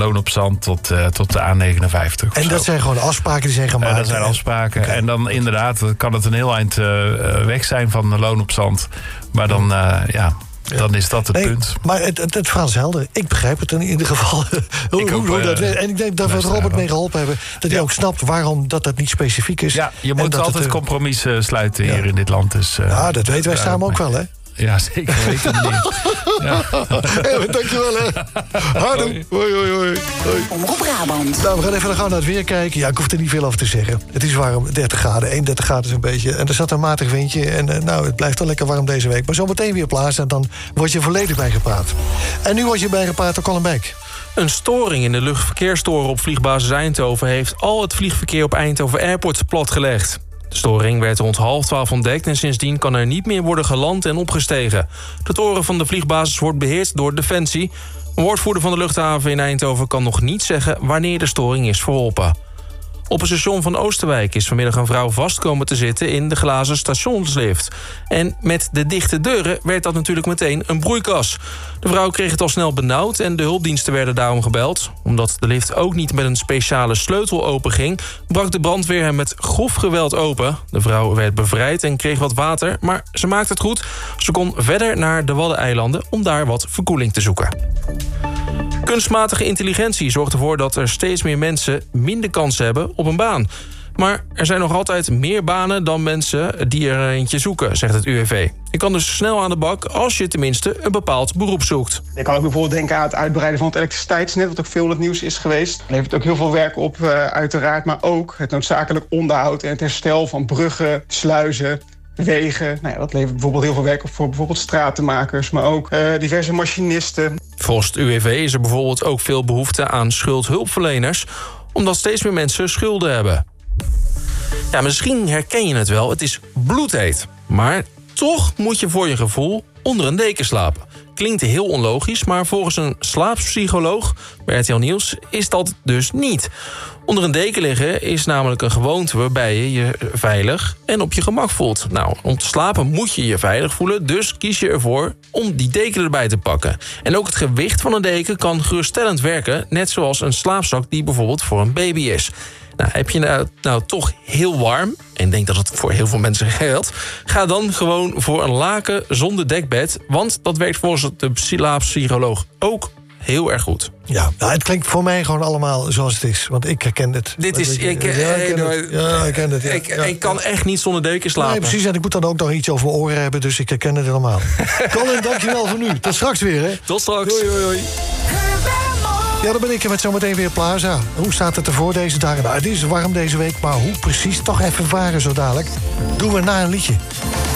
Loon op Zand tot de A59. En dat zijn gewoon afspraken die zijn gemaakt? Dat zijn afspraken. Okay. En dan inderdaad kan het een heel eind weg zijn van Loon op Zand. Maar dan, dan is dat het punt. Maar het verhaal is helder. Ik begrijp het in ieder geval. hoe dat werkt. En ik denk dat we Robert mee geholpen hebben. Dat hij ook snapt waarom dat niet specifiek is. Ja, je moet altijd compromissen sluiten hier in dit land. Dus, dat weten wij samen ook wel, hè? Ja, zeker weten, meneer. Dankjewel, hè. Houdoe. Hoi. Omroep Brabant. Nou, we gaan even naar het weer kijken. Ja, ik hoef er niet veel over te zeggen. Het is warm, 30 graden, 31 graden zo'n beetje. En er zat een matig windje. En het blijft wel lekker warm deze week. Maar zometeen weer plaats en dan word je volledig bijgepraat. En nu word je bijgepraat door Colin Beck. Een storing in de luchtverkeerstoren op vliegbasis Eindhoven heeft al het vliegverkeer op Eindhoven Airport platgelegd. De storing werd rond 11:30 ontdekt en sindsdien kan er niet meer worden geland en opgestegen. De toren van de vliegbasis wordt beheerd door Defensie. Een woordvoerder van de luchthaven in Eindhoven kan nog niet zeggen wanneer de storing is verholpen. Op het station van Oosterwijk is vanmiddag een vrouw vast komen te zitten in de glazen stationslift. En met de dichte deuren werd dat natuurlijk meteen een broeikas. De vrouw kreeg het al snel benauwd en de hulpdiensten werden daarom gebeld. Omdat de lift ook niet met een speciale sleutel open ging, brak de brandweer hem met grof geweld open. De vrouw werd bevrijd en kreeg wat water, maar ze maakte het goed. Ze kon verder naar de Waddeneilanden om daar wat verkoeling te zoeken. Kunstmatige intelligentie zorgt ervoor dat er steeds meer mensen minder kans hebben op een baan. Maar er zijn nog altijd meer banen dan mensen die er eentje zoeken, zegt het UWV. Je kan dus snel aan de bak als je tenminste een bepaald beroep zoekt. Ik kan ook bijvoorbeeld denken aan het uitbreiden van het elektriciteitsnet, wat ook veel in het nieuws is geweest. Het levert ook heel veel werk op, uiteraard, maar ook het noodzakelijk onderhoud en het herstel van bruggen, sluizen, wegen. Dat levert bijvoorbeeld heel veel werk op voor bijvoorbeeld stratenmakers, maar ook diverse machinisten. Volgens het UWV is er bijvoorbeeld ook veel behoefte aan schuldhulpverleners, omdat steeds meer mensen schulden hebben. Ja, misschien herken je het wel, het is bloedheet. Maar toch moet je voor je gevoel onder een deken slapen. Klinkt heel onlogisch, maar volgens een slaapspsycholoog bij RTL Nieuws is dat dus niet. Onder een deken liggen is namelijk een gewoonte waarbij je je veilig en op je gemak voelt. Nou, om te slapen moet je je veilig voelen, dus kies je ervoor om die deken erbij te pakken. En ook het gewicht van een deken kan geruststellend werken, net zoals een slaapzak die bijvoorbeeld voor een baby is. Nou, heb je nou toch heel warm, en denk dat het voor heel veel mensen geldt, ga dan gewoon voor een laken zonder dekbed, want dat werkt volgens de slaappsycholoog ook heel erg goed. Ja, het klinkt voor mij gewoon allemaal zoals het is. Want ik herken het. Ik ken het. Ik kan echt niet zonder deken slapen. Nee, precies. En ik moet dan ook nog iets over mijn oren hebben, dus ik herken het helemaal. Colin, dankjewel voor nu. Tot straks weer, hè. Tot straks. Hoi. Ja, dan ben ik er met zometeen weer Plaza. Hoe staat het ervoor deze dagen? Nou, het is warm deze week, maar hoe precies? Toch even varen zo dadelijk. Doen we na een liedje.